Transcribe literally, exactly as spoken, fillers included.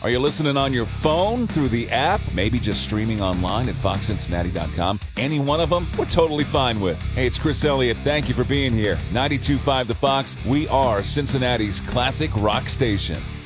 Are you listening on your phone, through the app, maybe just streaming online at fox cincinnati dot com? Any one of them, we're totally fine with. Hey, it's Chris Elliott. Thank you for being here. ninety-two point five The Fox. We are Cincinnati's classic rock station.